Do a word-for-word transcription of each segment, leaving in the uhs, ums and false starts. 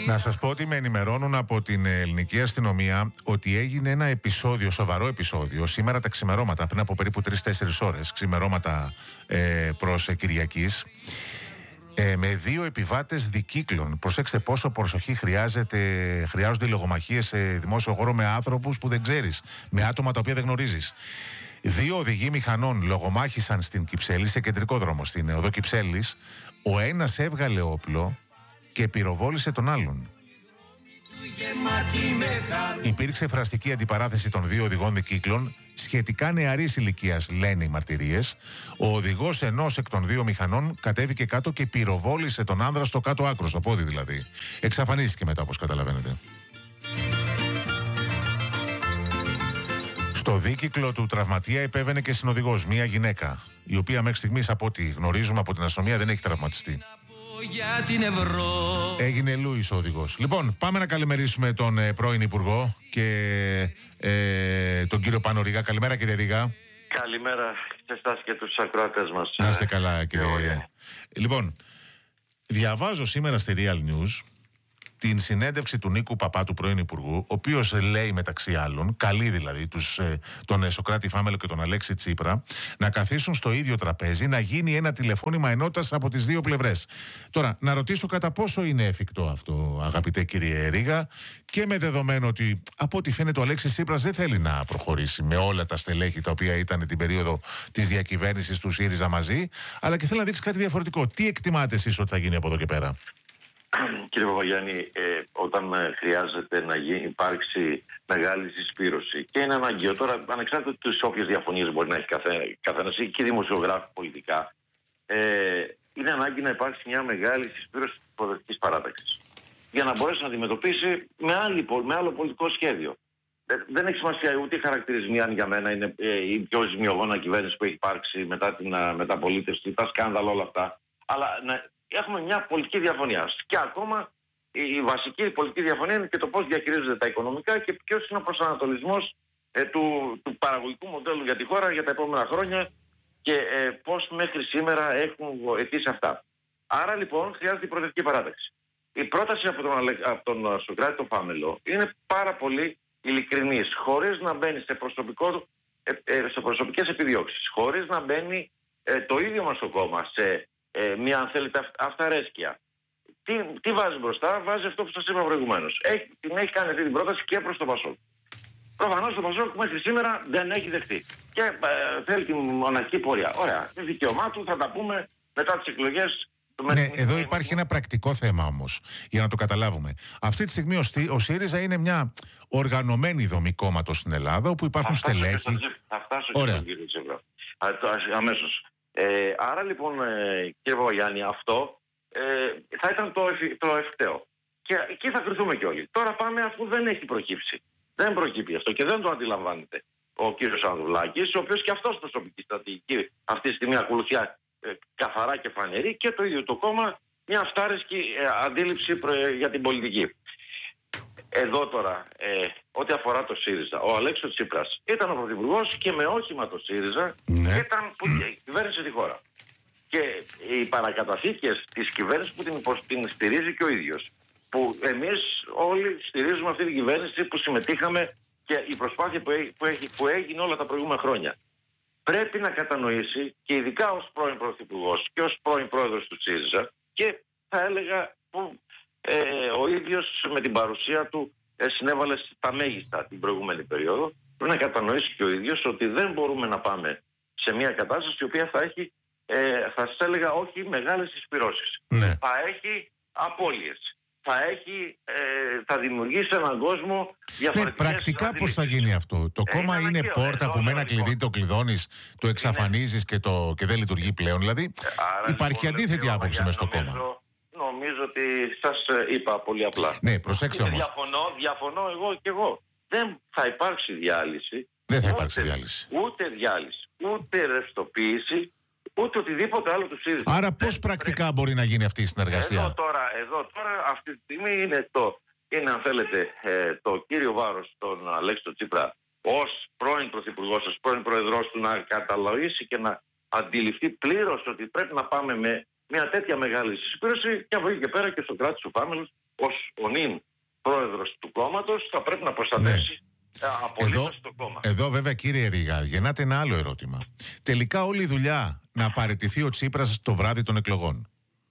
Να σας πω ότι με ενημερώνουν από την ελληνική αστυνομία ότι έγινε ένα επεισόδιο, σοβαρό επεισόδιο, σήμερα τα ξημερώματα, πριν από περίπου τρεις τέσσερις ώρες, ξημερώματα ε, προς ε, Κυριακής, ε, με δύο επιβάτες δικύκλων. Προσέξτε πόσο προσοχή χρειάζεται, χρειάζονται οι λογομαχίες σε δημόσιο χώρο με άνθρωπους που δεν ξέρεις, με άτομα τα οποία δεν γνωρίζεις. Δύο οδηγοί μηχανών λογομάχησαν στην Κυψέλη, σε κεντρικό δρόμο, στην οδό Κυψέλης. Ο ένας έβγαλε όπλο και πυροβόλησε τον άλλον. Υπήρξε φραστική αντιπαράθεση των δύο οδηγών δικύκλων, σχετικά νεαρής ηλικίας, λένε οι μαρτυρίες. Ο οδηγός ενός εκ των δύο μηχανών κατέβηκε κάτω και πυροβόλησε τον άνδρα στο κάτω άκρο, στο πόδι δηλαδή. Εξαφανίστηκε μετά, όπως καταλαβαίνετε. Στο δίκυκλο του τραυματία επέβαινε και συνοδηγός, μία γυναίκα, η οποία μέχρι στιγμής, από ό,τι γνωρίζουμε από την αστυνομία, δεν έχει τραυματιστεί. Για την Έγινε Λούις ο οδηγός. Λοιπόν, πάμε να καλημερίσουμε τον ε, πρώην Υπουργό και ε, τον κύριο Πάνο Ρήγα. Καλημέρα, κύριε Ρήγα. Καλημέρα σε εσάς και τους ακροατές μας. Να είστε καλά, κύριε Ρήγα. Λοιπόν, διαβάζω σήμερα στη Real News την συνέντευξη του Νίκου Παπά, του πρώην Υπουργού, ο οποίος λέει μεταξύ άλλων, καλεί δηλαδή τους, ε, τον Σωκράτη Φάμελο και τον Αλέξη Τσίπρα, να καθίσουν στο ίδιο τραπέζι, να γίνει ένα τηλεφώνημα ενότητας από τις δύο πλευρές. Τώρα, να ρωτήσω κατά πόσο είναι εφικτό αυτό, αγαπητέ κύριε Ρήγα, και με δεδομένο ότι από ό,τι φαίνεται ο Αλέξης Τσίπρας δεν θέλει να προχωρήσει με όλα τα στελέχη τα οποία ήταν την περίοδο της διακυβέρνησης του ΣΥΡΙΖΑ μαζί, αλλά και θέλει να δείξει κάτι διαφορετικό. Τι εκτιμάτε εσείς ότι θα γίνει από εδώ και πέρα? Κύριε Παπαγιάννη, ε, όταν ε, χρειάζεται να γίνει, υπάρξει μεγάλη συσπήρωση και είναι αναγκαίο τώρα, ανεξάρτητα τις όποιες διαφωνίες μπορεί να έχει καθένα, καθένας ή και δημοσιογράφοι πολιτικά, ε, είναι ανάγκη να υπάρξει μια μεγάλη συσπήρωση της προοδευτικής παράταξης για να μπορέσει να αντιμετωπίσει με, άλλη, με άλλο πολιτικό σχέδιο. Ε, δεν έχει σημασία ούτε οι χαρακτηρισμοί, αν για μένα είναι ε, η πιο ζημιογόνα κυβέρνηση που έχει υπάρξει μετά την uh, μεταπολίτευση, τα σκάνδαλα, όλα αυτά. Αλλά να, έχουμε μια πολιτική διαφωνία. Και ακόμα η βασική πολιτική διαφωνία είναι και το πώς διαχειρίζονται τα οικονομικά και ποιος είναι ο προσανατολισμός ε, του, του παραγωγικού μοντέλου για τη χώρα για τα επόμενα χρόνια και ε, πώς μέχρι σήμερα έχουν αιτήσει αυτά. Άρα λοιπόν χρειάζεται η προοδευτική παράταξη. Η πρόταση από τον, από τον Σωκράτη τον Φάμελο είναι πάρα πολύ ειλικρινής, χωρίς να μπαίνει σε, προσωπικό, ε, ε, σε προσωπικές επιδιώξεις, χωρίς να μπαίνει ε, το ίδιο μας το κόμμα σε Ε, μια, αν θέλετε, αυ, αυταρέσκεια. Τι, τι βάζει μπροστά? Βάζει αυτό που σας είπα προηγουμένως. Έχει, την έχει κάνει αυτή την πρόταση και προς το Πασόκ. Προφανώς το Πασόκ μέχρι σήμερα δεν έχει δεχτεί. Και ε, θέλει τη μοναχική πορεία. Ωραία. Είναι δικαίωμά του, θα τα πούμε μετά τις εκλογές. Ναι, εδώ υπάρχει ένα πρακτικό θέμα όμως, για να το καταλάβουμε. Αυτή τη στιγμή ο ΣΥΡΙΖΑ είναι μια οργανωμένη δομή κόμματος στην Ελλάδα, όπου υπάρχουν θα στελέχη. Θα φτάσω και στον κύριο Τσίπρα. Αμέσως. Ε, άρα λοιπόν, ε, κύριε Παπαγιάννη, αυτό ε, θα ήταν το, εφ, το ευκταίο. Και εκεί θα κρυθούμε κι όλοι. Τώρα πάμε αφού δεν έχει προκύψει. Δεν προκύπτει αυτό και δεν το αντιλαμβάνεται ο κύριος Ανδρουλάκης, ο οποίος και αυτός προσωπική στρατηγική αυτή τη στιγμή ακολουθεί ε, καθαρά και φανερή, και το ίδιο το κόμμα μια αυτάρεσκη ε, αντίληψη προ, για την πολιτική. Εδώ τώρα, ε, ό,τι αφορά το ΣΥΡΙΖΑ, ο Αλέξης Τσίπρας ήταν ο πρωθυπουργός και με όχημα το ΣΥΡΙΖΑ ναι. ήταν που κυβέρνησε τη χώρα. Και οι παρακαταθήκες της κυβέρνησης που την, την στηρίζει και ο ίδιος. Που εμείς όλοι στηρίζουμε αυτή την κυβέρνηση που συμμετείχαμε και η προσπάθεια που, έχει, που, έχει, που έγινε όλα τα προηγούμενα χρόνια. Πρέπει να κατανοήσει, και ειδικά ως πρώην πρωθυπουργός και ως πρώην πρόεδρος του ΣΥΡΙΖΑ, και θα έλεγα που Ε, ο ίδιος με την παρουσία του ε, συνέβαλε στα μέγιστα την προηγούμενη περίοδο. Πρέπει να κατανοήσει και ο ίδιος ότι δεν μπορούμε να πάμε σε μια κατάσταση η οποία θα έχει, ε, θα σας έλεγα, όχι μεγάλες συσπυρώσεις. Ναι. Θα έχει απώλειες. Θα, έχει, ε, θα δημιουργήσει έναν κόσμο διαφορετικές. Ναι, πρακτικά πώς θα γίνει αυτό? Το ε, κόμμα είναι, είναι πόρτα που με ένα κλειδί το κλειδώνεις, το εξαφανίζεις και, το, και δεν λειτουργεί πλέον. Δηλαδή Άρα, υπάρχει λοιπόν, αντίθετη άποψη μες στο κόμμα. Νομίζω ότι σας είπα πολύ απλά. Ναι, προσέξτε όμως. Διαφωνώ, διαφωνώ εγώ και εγώ. Δεν θα υπάρξει διάλυση. Δεν θα ούτε, υπάρξει διάλυση. Ούτε διάλυση, ούτε ρευστοποίηση, ούτε οτιδήποτε άλλο του ΣΥΡΙΖΑ. Άρα πώς πρακτικά μπορεί να γίνει αυτή η συνεργασία? Εδώ τώρα, εδώ τώρα αυτή τη στιγμή είναι, το, είναι αν θέλετε, ε, το κύριο βάρος τον Αλέξη Τσίπρα ως πρώην πρωθυπουργός, ως πρώην πρόεδρος του, να καταλαβήσει και να αντιληφθεί πλήρως ότι πρέπει να πάμε με μια τέτοια μεγάλη συσπήρωση, και από εκεί και πέρα και στο κράτος του Φάμελος ως ο νυν πρόεδρος του κόμματος θα πρέπει να προστατεύσει ναι. απολύτως εδώ, το κόμμα. Εδώ βέβαια κύριε Ρήγα γεννάται ένα άλλο ερώτημα. Τελικά όλη η δουλειά να παραιτηθεί ο Τσίπρας το βράδυ των εκλογών.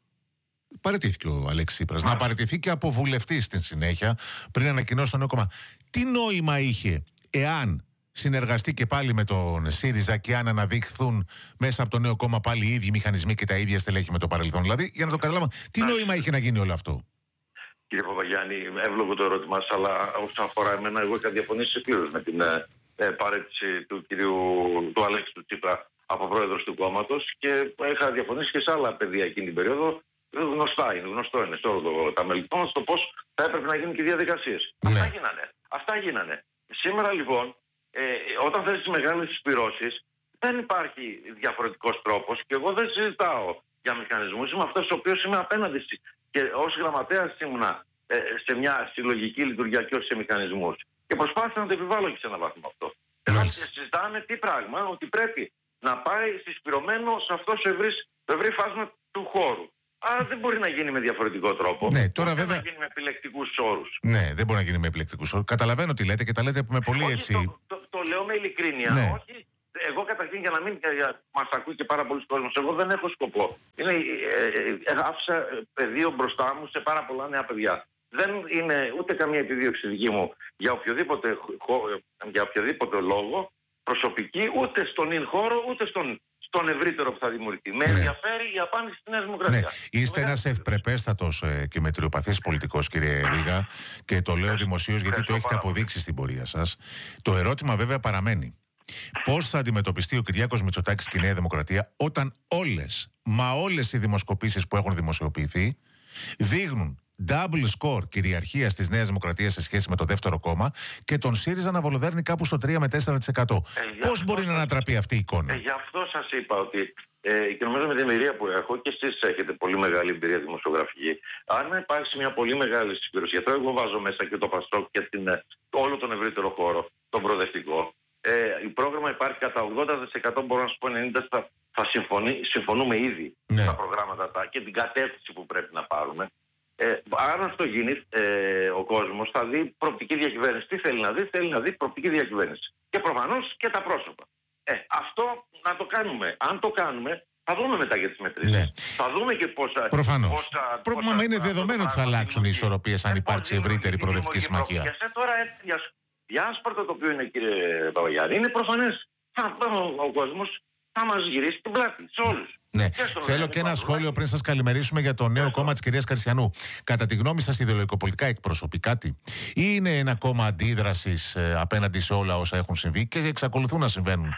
Παραιτήθηκε ο Αλέξης Τσίπρας. Να παραιτηθεί και από βουλευτή στην συνέχεια πριν ανακοινώσει το νέο κόμμα. Τι νόημα είχε εάν συνεργαστεί και πάλι με τον ΣΥΡΙΖΑ και αν αναδειχθούν μέσα από το νέο κόμμα πάλι οι ίδιοι μηχανισμοί και τα ίδια στελέχη με το παρελθόν? Δηλαδή, για να το καταλάβω, τι Άς. νόημα είχε να γίνει όλο αυτό? Κύριε Παπαγιάννη, εύλογο το ερώτημά σας, αλλά όσον αφορά εμένα, εγώ είχα διαφωνήσει πλήρως με την ε, παρέτηση του κυρίου του Αλέξη του Τσίπρα από πρόεδρος του κόμματος και είχα διαφωνήσει και σε άλλα πεδία εκείνη την περίοδο. Γνωστά είναι, γνωστό είναι σε όλα τα μέλη στο πώς θα έπρεπε να γίνουν και οι διαδικασίες. Ναι. Αυτά γίνανε. Αυτά γίνανε. Σήμερα λοιπόν, ε, όταν θες τις μεγάλες συσπυρώσεις, δεν υπάρχει διαφορετικός τρόπος και εγώ δεν συζητάω για μηχανισμούς. Είμαι αυτός ο οποίος είμαι απέναντι και ως γραμματέας ήμουνα ε, σε μια συλλογική λειτουργία και όχι σε μηχανισμούς. Και προσπάθησα να το επιβάλλω και σε έναν βαθμό αυτό. Εδώ συζητάμε τι πράγμα, ότι πρέπει να πάει συσπυρωμένο σε αυτό το ευρύ φάσμα του χώρου. Άρα δεν μπορεί να γίνει με διαφορετικό τρόπο. Ναι, τώρα δεν βέβαια. μπορεί να γίνει με επιλεκτικούς όρους. Ναι, δεν μπορεί να γίνει με επιλεκτικούς όρους. Καταλαβαίνω τι λέτε και τα λέτε με πολύ όχι, έτσι. Το, το, το λέω με ειλικρίνεια. Ναι. Όχι, εγώ καταρχήν για να μην μας ακούει και πάρα πολλοί κόσμος, εγώ δεν έχω σκοπό. Είναι, ε, ε, άφησα πεδίο μπροστά μου σε πάρα πολλά νέα παιδιά. Δεν είναι ούτε καμία επιδίωξη δική μου για οποιοδήποτε, για οποιοδήποτε λόγο προσωπική, ούτε στον ιν χώρο, ούτε στον. Τον ευρύτερο που θα δημιουργηθεί. Ναι. Με ενδιαφέρει η απάντηση στη Νέα Δημοκρατία. Ναι. Είστε ένας ευπρεπέστατος ε, και μετριοπαθής πολιτικός, κύριε Ρήγα, και το λέω δημοσίως γιατί το έχετε αποδείξει στην πορεία σας. Το ερώτημα βέβαια παραμένει. Πώς θα αντιμετωπιστεί ο Κυριάκος Μητσοτάκης και η Νέα Δημοκρατία όταν όλες, μα όλες οι δημοσκοπήσεις που έχουν δημοσιοποιηθεί δείχνουν double score κυριαρχία της Νέας Δημοκρατίας σε σχέση με το δεύτερο κόμμα και τον ΣΥΡΙΖΑ να βολοδέρνει κάπου στο τρία με τέσσερα τοις εκατό. Ε, Πώς μπορεί να ανατραπεί αυτή η εικόνα? Ε, γι' αυτό σας είπα ότι ε, και νομίζω με την εμπειρία που έχω και εσείς έχετε πολύ μεγάλη εμπειρία δημοσιογραφική. Αν υπάρξει μια πολύ μεγάλη συσπήρωση, γιατί εγώ βάζω μέσα και το ΠΑΣΟΚ και την, όλο τον ευρύτερο χώρο, τον προοδευτικό. Ε, η πρόγραμμα υπάρχει κατά ογδόντα τοις εκατό, μπορώ να σου πω ενενήντα τοις εκατό θα, θα συμφωνεί, συμφωνούμε ήδη ναι. στα προγράμματα τα, και την κατεύθυνση που πρέπει να πάρουμε. Ε, αν αυτό γίνει, ε, ο κόσμος θα δει προοπτική διακυβέρνηση. Τι θέλει να δει? Θέλει να δει προοπτική διακυβέρνηση. Και προφανώς και τα πρόσωπα. Ε, αυτό να το κάνουμε. Αν το κάνουμε, θα δούμε μετά για τις μετρήσεις. Ναι. Θα δούμε και πόσα. Προφανώς. Πρόβλημα είναι δεδομένο ότι θα αλλάξουν οι ισορροπίες αν υπάρξει ευρύτερη προοδευτική συμμαχία. Και σε τώρα έτσι, για άσπαρτο το οποίο είναι, κύριε Παπαγιάννη, είναι προφανές. Θα, ο κόσμος θα μας γυρίσει την πλάτη σε όλους. Ναι. Θέλω και ένα σχόλιο πριν σας καλημερίσουμε για το νέο κόμμα της κυρίας Καρσιανού. Κατά τη γνώμη σας, ιδεολογικοπολιτικά εκπροσωπεί κάτι, ή είναι ένα κόμμα αντίδρασης ε, απέναντι σε όλα όσα έχουν συμβεί και εξακολουθούν να συμβαίνουν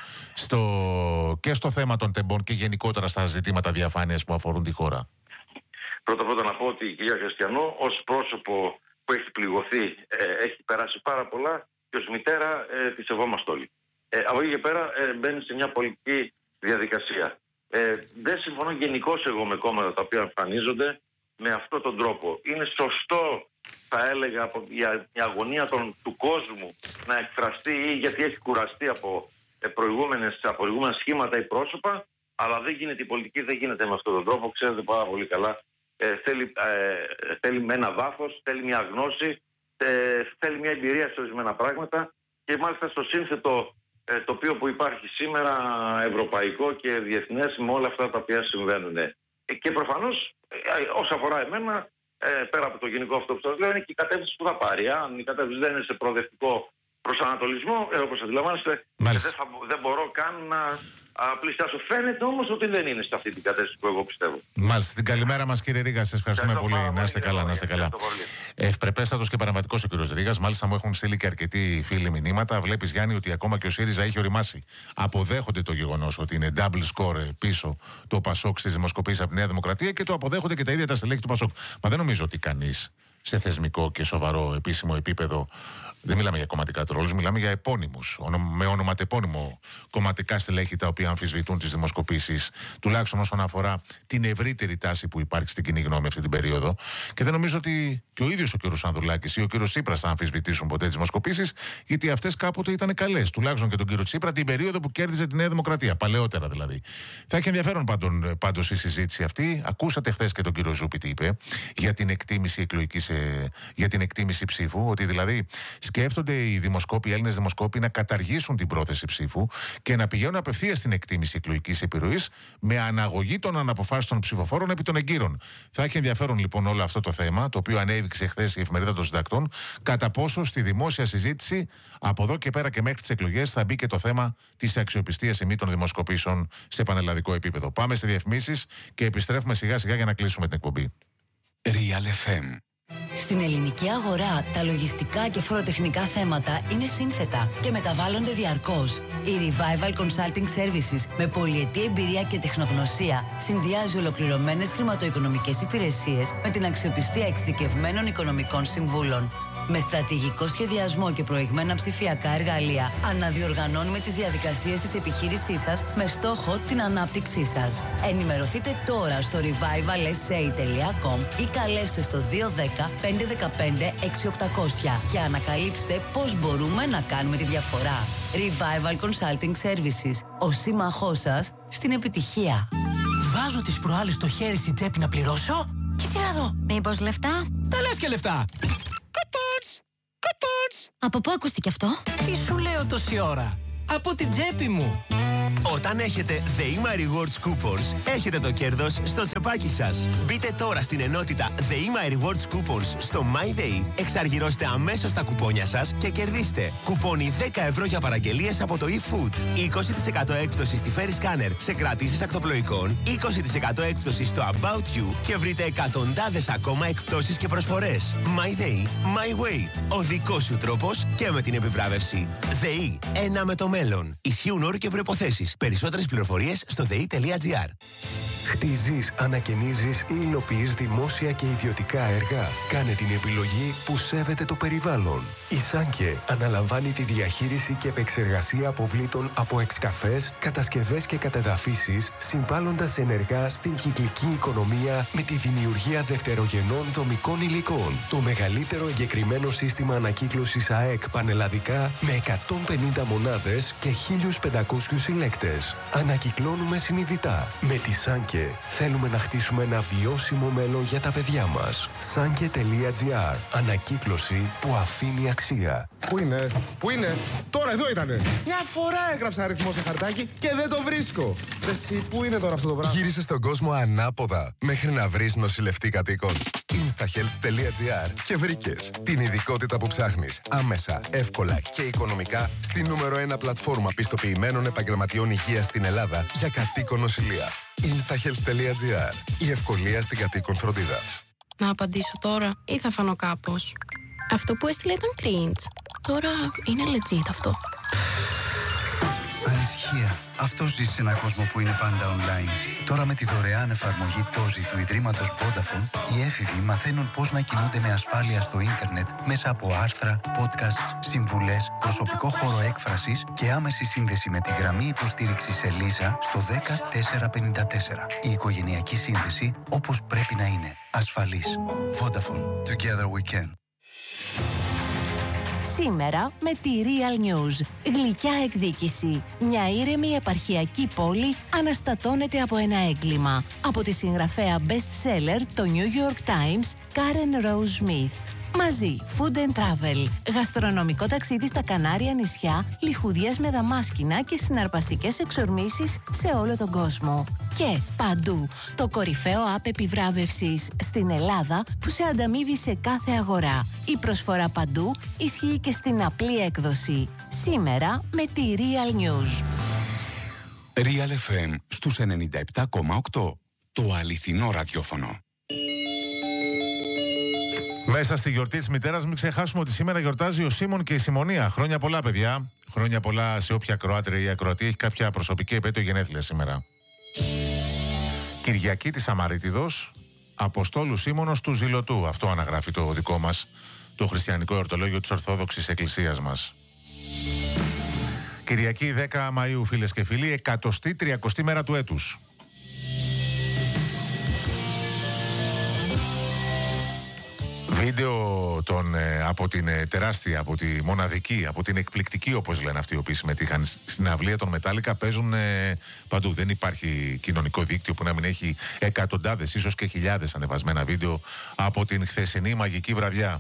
στο, και στο θέμα των τεμπών και γενικότερα στα ζητήματα διαφάνειας που αφορούν τη χώρα? Πρώτα πρώτα να πω ότι η κυρία Καρσιανού ως πρόσωπο που έχει πληγωθεί ε, έχει περάσει πάρα πολλά και ως μητέρα ε, τη σεβόμαστε όλοι. Ε, από εκεί και πέρα ε, μπαίνει σε μια πολιτική διαδικασία. Ε, δεν συμφωνώ γενικώς εγώ με κόμματα τα οποία εμφανίζονται με αυτόν τον τρόπο. Είναι σωστό, θα έλεγα, από η, η αγωνία των, του κόσμου να εκφραστεί ή γιατί έχει κουραστεί από, ε, προηγούμενες, από προηγούμενα σχήματα ή πρόσωπα, αλλά δεν γίνεται η πολιτική, δεν γίνεται με αυτόν τον τρόπο. Ξέρετε πάρα πολύ καλά. Ε, θέλει, ε, θέλει με ένα βάθος, θέλει μια γνώση, ε, θέλει μια εμπειρία σε ορισμένα πράγματα και μάλιστα στο σύνθετο ε, τοπίο που υπάρχει σήμερα, ευρωπαϊκό και διεθνές, με όλα αυτά τα οποία συμβαίνουν. Ε, και προφανώς, ε, όσον αφορά εμένα, ε, πέρα από το γενικό αυτό που σας λέω, είναι και η κατεύθυνση που θα πάρει. Αν η κατεύθυνση δεν είναι σε προοδευτικό προσανατολισμό, ε, όπως αντιλαμβάνεστε, δεν, θα, δεν μπορώ καν να α, πλησιάσω. Φαίνεται όμως ότι δεν είναι σε αυτή την κατεύθυνση που εγώ πιστεύω. Μάλιστα. Την καλημέρα μας, κύριε Ρήγα. Σας ευχαριστούμε πολύ. πολύ. Να είστε καλά, να είστε καλά. Ευπρεπέστατος και παραβατικός ο κύριος Ρήγας. Μάλιστα, μου έχουν στείλει και αρκετοί φίλοι μηνύματα. Βλέπεις, Γιάννη, ότι ακόμα και ο ΣΥΡΙΖΑ έχει οριμάσει. Αποδέχονται το γεγονός ότι είναι double score πίσω το ΠΑΣΟΚ στις δημοσκοπήσεις από τη Νέα Δημοκρατία και το αποδέχονται και τα ίδια τα στελέχη του ΠΑΣΟΚ. Μα δεν νομίζω ότι κανείς σε θεσμικό και σοβαρό επίσημο επίπεδο, δεν μιλάμε για κομματικά τρόλους, μιλάμε για επώνυμους, με ονοματεπώνυμο κομματικά στελέχη τα οποία αμφισβητούν τις δημοσκοπήσεις, τουλάχιστον όσον αφορά την ευρύτερη τάση που υπάρχει στην κοινή γνώμη αυτή την περίοδο. Και δεν νομίζω ότι και ο ίδιος ο κ. Ανδρουλάκης ή ο κ. Τσίπρας θα αμφισβητήσουν ποτέ τις δημοσκοπήσεις, γιατί αυτές κάποτε ήταν καλές. Τουλάχιστον και τον κ. Τσίπρα την περίοδο που κέρδιζε τη Νέα Δημοκρατία, παλαιότερα δηλαδή. Θα έχει ενδιαφέρον πάντως η συζήτηση αυτή. Ακούσατε χθες και τον κ. Ζούπη τι είπε για την εκτίμηση εκλογικής ε, για την εκτίμηση ψήφου. Ότι δηλαδή σκέφτονται οι δημοσκόποι, οι Έλληνες δημοσκόποι, να καταργήσουν την πρόθεση ψήφου και να πηγαίνουν απευθείας στην εκτίμηση εκλογικής επιρροής με αναγωγή των αναποφάσεων των ψηφοφόρων επί των εγκύρων. Θα έχει ενδιαφέρον λοιπόν όλο αυτό το θέμα, το οποίο ανέδειξε χθες η Εφημερίδα των Συντακτών, κατά πόσο στη δημόσια συζήτηση από εδώ και πέρα και μέχρι τις εκλογές θα μπει και το θέμα της αξιοπιστίας ημί των δημοσκοπήσεων σε πανελλαδικό επίπεδο. Πάμε σε διαφημίσεις και επιστρέφουμε σιγά σιγά για να κλείσουμε την εκπομπή. Real εφ εμ. Στην ελληνική αγορά, τα λογιστικά και φοροτεχνικά θέματα είναι σύνθετα και μεταβάλλονται διαρκώς. Η Revival Consulting Services, με πολυετή εμπειρία και τεχνογνωσία, συνδυάζει ολοκληρωμένες χρηματοοικονομικές υπηρεσίες με την αξιοπιστία εξειδικευμένων οικονομικών συμβούλων. Με στρατηγικό σχεδιασμό και προηγμένα ψηφιακά εργαλεία, αναδιοργανώνουμε τις διαδικασίες της επιχείρησής σας με στόχο την ανάπτυξή σας. Ενημερωθείτε τώρα στο revival s a τελεία com ή καλέστε στο δύο ένα μηδέν πέντε ένα πέντε έξι οκτακόσια και ανακαλύψτε πώς μπορούμε να κάνουμε τη διαφορά. Revival Consulting Services, ο σύμμαχός σας στην επιτυχία. Βάζω τις προάλλες το χέρι στην τσέπη να πληρώσω και τι να δω. Μήπως λεφτά? Τα λες και λεφτά. Από πού ακούστηκε αυτό? Τι σου λέω τόση ώρα? Από την τσέπη μου. Όταν έχετε The Ima Rewards Coupons, έχετε το κέρδος στο τσεπάκι σας. Μπείτε τώρα στην ενότητα The Ima Rewards Coupons στο MyDay, εξαργυρώστε αμέσως τα κουπόνια σας και κερδίστε κουπόνι δέκα ευρώ για παραγγελίες από το eFood, είκοσι τοις εκατό έκπτωση στη Ferry Scanner σε κρατήσεις ακτοπλοϊκών, είκοσι τοις εκατό έκπτωση στο About You και βρείτε εκατοντάδες ακόμα εκπτώσεις και προσφορές. MyDay, My Way, ο δικός σου τρόπος και με την επιβράβευση. ΔΕΗ, ένα με το μέλλον. Ισχύουν όροι και προϋποθέσεις. Περισσότερες πληροφορίες στο δε ι τελεία τζι άρ. Χτίζεις, ανακαινίζεις ή υλοποιείς δημόσια και ιδιωτικά έργα. Κάνε την επιλογή που σέβεται το περιβάλλον. Η Σάνκε αναλαμβάνει τη διαχείριση και επεξεργασία αποβλήτων από εξκαφές, κατασκευές και κατεδαφίσεις, συμβάλλοντας ενεργά στην κυκλική οικονομία με τη δημιουργία δευτερογενών δομικών υλικών. Το μεγαλύτερο εγκεκριμένο σύστημα ανακύκλωσης ΑΕΚ πανελλαδικά με εκατόν πενήντα μονάδες και χίλιους πεντακόσιους συλλέκτες. Ανακυκλώνουμε συνειδητά. Με τη Σάνκε θέλουμε να χτίσουμε ένα βιώσιμο μέλλον για τα παιδιά μας. Σάνκε τελεία τζι άρ. Ανακύκλωση που αφήνει αξία. Πού είναι, πού είναι, τώρα εδώ ήτανε. Μια φορά έγραψα αριθμό σε χαρτάκι και δεν το βρίσκω. Εσύ, πού είναι τώρα αυτό το πράγμα? Γύρισε στον κόσμο ανάποδα μέχρι να βρεις νοσηλευτή κατοίκων. instahealth τελεία τζι άρ και βρήκες την ειδικότητα που ψάχνεις άμεσα, εύκολα και οικονομικά στη νούμερο ένα πλατφόρμα πιστοποιημένων επαγγελματιών υγείας στην Ελλάδα για κατοίκον νοσηλεία. instahealth τελεία τζι άρ. Η ευκολία στην κατοίκον φροντίδα. Να απαντήσω τώρα ή θα φανώ κάπως? Αυτό που έστειλε ήταν cringe. Τώρα είναι legit αυτό. Ανησυχία. Αυτό ζει σε έναν κόσμο που είναι πάντα online. Τώρα με τη δωρεάν εφαρμογή Τόζι του Ιδρύματος Vodafone, οι έφηβοι μαθαίνουν πώς να κινούνται με ασφάλεια στο ίντερνετ μέσα από άρθρα, podcasts, συμβουλές, προσωπικό χώρο έκφρασης και άμεση σύνδεση με τη γραμμή υποστήριξης Ελίζα στο δέκα τέσσερα πενήντα τέσσερα. Η οικογενειακή σύνδεση όπως πρέπει να είναι. Ασφαλής. Vodafone. Together we can. Σήμερα με τη Real News. Γλυκιά εκδίκηση. Μια ήρεμη επαρχιακή πόλη αναστατώνεται από ένα έγκλημα. Από τη συγγραφέα best seller το New York Times, Karen Rose Smith. Μαζί, Food and Travel. Γαστρονομικό ταξίδι στα Κανάρια νησιά, λιχουδιές με δαμάσκηνα και συναρπαστικές εξορμήσεις σε όλο τον κόσμο. Και παντού, το κορυφαίο app επιβράβευσης στην Ελλάδα που σε ανταμείβει σε κάθε αγορά. Η προσφορά παντού ισχύει και στην απλή έκδοση. Σήμερα με τη Real News. Real εφ εμ στους ενενήντα επτά κόμμα οκτώ. Το αληθινό ραδιόφωνο. Μέσα στη γιορτή της μητέρας, μην ξεχάσουμε ότι σήμερα γιορτάζει ο Σίμων και η Σιμωνία. Χρόνια πολλά, παιδιά. Χρόνια πολλά σε όποια Κροάτρια ή ακροατή έχει κάποια προσωπική επέτειο γενέθλια σήμερα. Κυριακή της Αμαρίτιδος, Αποστόλου Σίμωνος του Ζηλωτού. Αυτό αναγράφει το δικό μας, το χριστιανικό εορτολόγιο της Ορθόδοξης Εκκλησίας μας. Κυριακή δέκα Μαΐου, φίλες και φίλοι, εκατοστή τριακοστή μέρα του έτους. Βίντεο των, ε, από την ε, τεράστια, από τη μοναδική, από την εκπληκτική, όπως λένε αυτοί οι οποίοι συμμετείχαν στην αυλία των Metallica, παίζουν ε, παντού. Δεν υπάρχει κοινωνικό δίκτυο που να μην έχει εκατοντάδες, ίσως και χιλιάδες ανεβασμένα βίντεο από την χθεσινή μαγική βραδιά.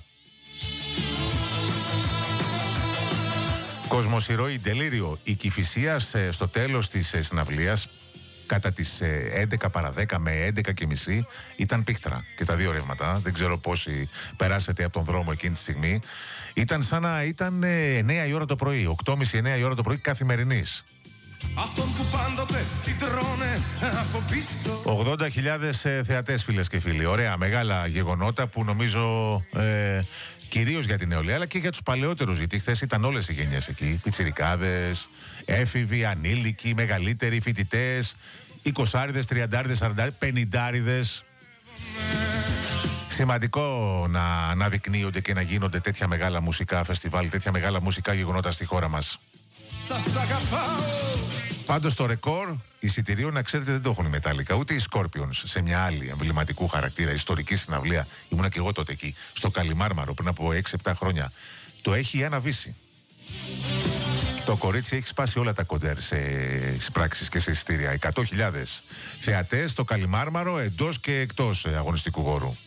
Κοσμοσυρωή, ντελήριο. Η Κηφισίας ε, στο τέλος της ε, συναυλίας, κατά τις ε, έντεκα παρά δέκα με έντεκα και μισή, ήταν πίχτρα και τα δύο ρεύματα. Δεν ξέρω πόσοι περάσετε από τον δρόμο εκείνη τη στιγμή. Ήταν σαν να ήταν ε, εννιά η ώρα το πρωί, οκτώ και μισή εννιά η ώρα το πρωί καθημερινής. Αυτόν που πάντοτε την τρώνε από πίσω. ογδόντα χιλιάδες ε, θεατές, φίλες και φίλοι. Ωραία, μεγάλα γεγονότα που νομίζω ε, κυρίως για την νεολαία αλλά και για τους παλαιότερους. Γιατί χθες ήταν όλες οι γενιές εκεί. Πιτσιρικάδες, έφηβοι, ανήλικοι, μεγαλύτεροι, φοιτητές, εικοσάριδες, τριαντάριδες, σαραντάριδες, πενηντάριδες. Σημαντικό να αναδεικνύονται και να γίνονται τέτοια μεγάλα μουσικά φεστιβάλ, τέτοια μεγάλα μουσικά γεγονότα στη χώρα μας. Σας αγαπάω. Πάντως το ρεκόρ εισιτηρίων, να ξέρετε, δεν το έχουν οι Metallica, ούτε οι Scorpions σε μια άλλη εμβληματικού χαρακτήρα ιστορική συναυλία. Ήμουνα και εγώ τότε εκεί, στο Καλιμάρμαρο, πριν από έξι επτά χρόνια. Το έχει η Άννα Βύση. Το κορίτσι έχει σπάσει όλα τα κοντέρ σε πράξεις και σε εισιτήρια. εκατό χιλιάδες θεατές στο Καλιμάρμαρο, εντός και εκτός αγωνιστικού χώρου.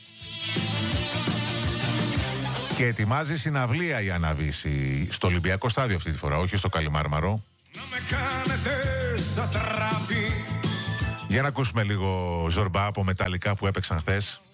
Και ετοιμάζει συναυλία η Άννα Βύση στο Ολυμπιακό Στάδιο αυτή τη φορά, όχι στο Καλιμάρμαρο. Να με κάνετε σαν τράπη. Για να ακούσουμε λίγο Ζορμπά από Metallica που έπαιξαν χθες.